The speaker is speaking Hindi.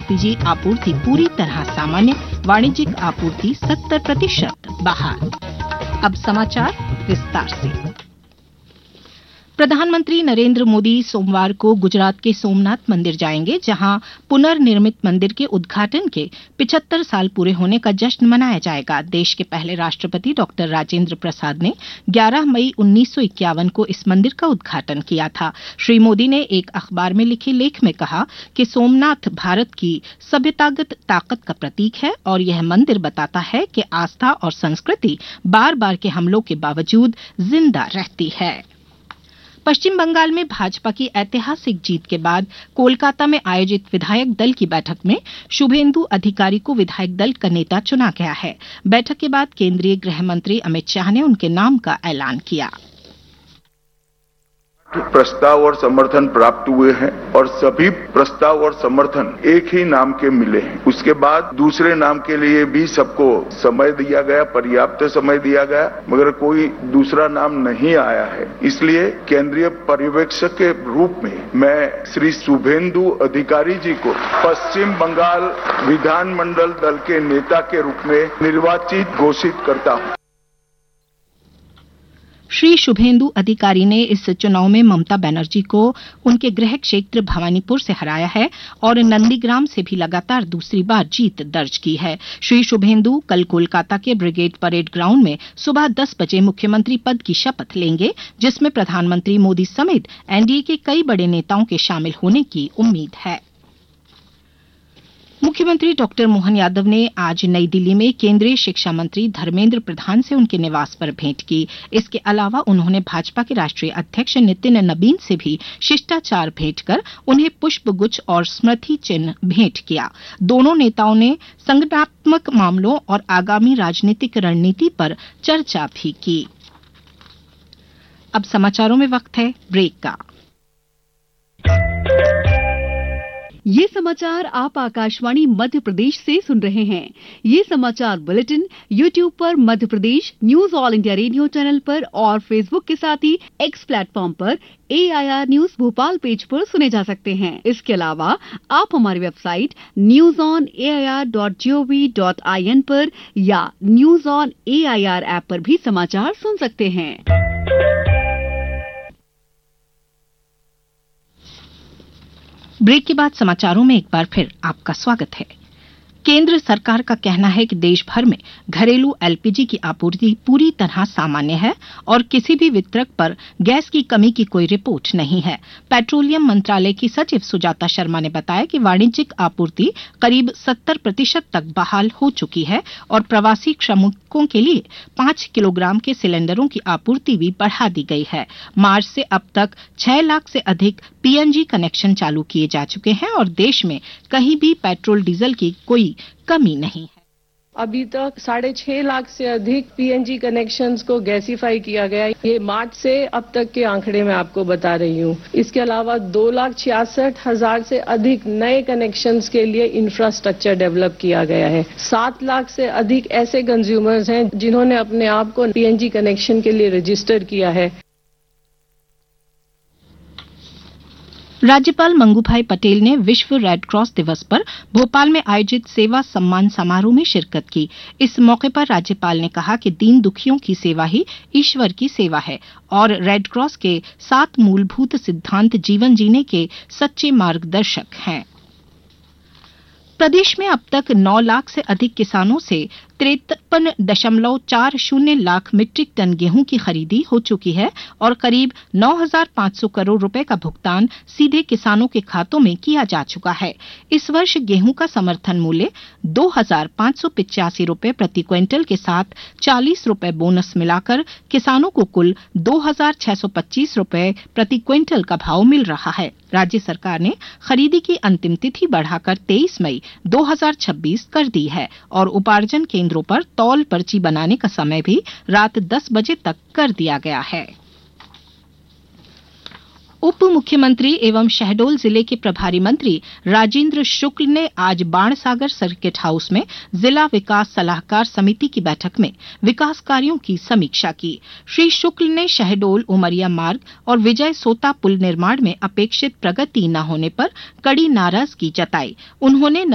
एलपीजी आपूर्ति पूरी तरह सामान्य, वाणिज्यिक आपूर्ति 70% बहाल। अब समाचार विस्तार से। प्रधानमंत्री नरेंद्र मोदी सोमवार को गुजरात के सोमनाथ मंदिर जाएंगे, जहां पुनर्निर्मित मंदिर के उद्घाटन के 75 साल पूरे होने का जश्न मनाया जाएगा। देश के पहले राष्ट्रपति डॉक्टर राजेंद्र प्रसाद ने 11 मई 1951 को इस मंदिर का उद्घाटन किया था। श्री मोदी ने एक अखबार में लिखे लेख में कहा कि सोमनाथ भारत की सभ्यतागत ताकत का प्रतीक है और यह मंदिर बताता है कि आस्था और संस्कृति बार बार के हमलों के बावजूद जिंदा रहती है। पश्चिम बंगाल में भाजपा की ऐतिहासिक जीत के बाद कोलकाता में आयोजित विधायक दल की बैठक में शुभेंदु अधिकारी को विधायक दल का नेता चुना गया है। बैठक के बाद केंद्रीय गृह मंत्री अमित शाह ने उनके नाम का ऐलान किया। प्रस्ताव और समर्थन प्राप्त हुए हैं और सभी प्रस्ताव और समर्थन एक ही नाम के मिले हैं। उसके बाद दूसरे नाम के लिए भी सबको समय दिया गया, पर्याप्त समय दिया गया, मगर कोई दूसरा नाम नहीं आया है। इसलिए केंद्रीय पर्यवेक्षक के रूप में मैं श्री शुभेंदु अधिकारी जी को पश्चिम बंगाल विधानमंडल दल के नेता के रूप में निर्वाचित घोषित करता हूं। श्री शुभेंदु अधिकारी ने इस चुनाव में ममता बनर्जी को उनके गृह क्षेत्र भवानीपुर से हराया है और नंदीग्राम से भी लगातार दूसरी बार जीत दर्ज की है। श्री शुभेंदु कल कोलकाता के ब्रिगेड परेड ग्राउंड में सुबह 10 बजे मुख्यमंत्री पद की शपथ लेंगे, जिसमें प्रधानमंत्री मोदी समेत एनडीए के कई बड़े नेताओं के शामिल होने की उम्मीद है। मुख्यमंत्री डॉक्टर मोहन यादव ने आज नई दिल्ली में केंद्रीय शिक्षा मंत्री धर्मेंद्र प्रधान से उनके निवास पर भेंट की। इसके अलावा उन्होंने भाजपा के राष्ट्रीय अध्यक्ष नितिन नबीन से भी शिष्टाचार भेंट कर उन्हें पुष्प गुच्छ और स्मृति चिन्ह भेंट किया। दोनों नेताओं ने संगठनात्मक मामलों और आगामी राजनीतिक रणनीति पर चर्चा भी की। अब समाचारों में वक्त है ब्रेक का। ये समाचार आप आकाशवाणी मध्य प्रदेश से सुन रहे हैं। ये समाचार बुलेटिन YouTube पर Madhya Pradesh news all India radio channel पर और फेसबुक के साथ ही X प्लेटफॉर्म पर AIR न्यूज भोपाल पेज पर सुने जा सकते हैं। इसके अलावा आप हमारी वेबसाइट newsonair.gov.in पर या न्यूज ऑन AIR ऐप पर भी समाचार सुन सकते हैं। ब्रेक के बाद समाचारों में एक बार फिर आपका स्वागत है। केंद्र सरकार का कहना है कि देश भर में घरेलू एलपीजी की आपूर्ति पूरी तरह सामान्य है और किसी भी वितरक पर गैस की कमी की कोई रिपोर्ट नहीं है। पेट्रोलियम मंत्रालय की सचिव सुजाता शर्मा ने बताया कि वाणिज्यिक आपूर्ति करीब 70% तक बहाल हो चुकी है और प्रवासी श्रमिकों के लिए 5 किलोग्राम के सिलेंडरों की आपूर्ति भी बढ़ा दी गई है। मार्च से अब तक 6 लाख से अधिक पीएनजी कनेक्शन चालू किए जा चुके हैं और देश में कहीं भी पेट्रोल डीजल की कोई कमी नहीं है। अभी तक 6.5 लाख से अधिक पीएनजी कनेक्शंस को गैसीफाई किया गया। ये मार्च से अब तक के आंकड़े मैं आपको बता रही हूँ। इसके अलावा 2,66,000 से अधिक नए कनेक्शंस के लिए इंफ्रास्ट्रक्चर डेवलप किया गया है। 7 लाख से अधिक ऐसे कंज्यूमर्स हैं जिन्होंने अपने आप को पीएनजी कनेक्शन के लिए रजिस्टर किया है। राज्यपाल मंगूभाई पटेल ने विश्व रेड क्रॉस दिवस पर भोपाल में आयोजित सेवा सम्मान समारोह में शिरकत की। इस मौके पर राज्यपाल ने कहा कि दीन दुखियों की सेवा ही ईश्वर की सेवा है और रेड क्रॉस के 7 मूलभूत सिद्धांत जीवन जीने के सच्चे मार्गदर्शक हैं। प्रदेश में अब तक 9 लाख से अधिक किसानों से 53.40 लाख मीट्रिक टन गेहूं की खरीदी हो चुकी है और करीब 9,500 करोड़ रुपए का भुगतान सीधे किसानों के खातों में किया जा चुका है। इस वर्ष गेहूं का समर्थन मूल्य 2,585 रुपए प्रति क्विंटल के साथ 40 रुपए बोनस मिलाकर किसानों को कुल 2,625 रुपए प्रति क्विंटल का भाव मिल रहा है। राज्य सरकार ने खरीदी की अंतिम तिथि बढ़ाकर 23 मई 2026 कर दी है और उपार्जन केंद्रों पर तौल पर्ची बनाने का समय भी रात 10 बजे तक कर दिया गया है। उप मुख्यमंत्री एवं शहडोल जिले के प्रभारी मंत्री राजेंद्र शुक्ल ने आज बाणसागर सर्किट हाउस में जिला विकास सलाहकार समिति की बैठक में विकास कार्यों की समीक्षा की। श्री शुक्ल ने शहडोल उमरिया मार्ग और विजय सोता पुल निर्माण में अपेक्षित प्रगति न होने पर कड़ी नाराजगी जताई। उन्होंने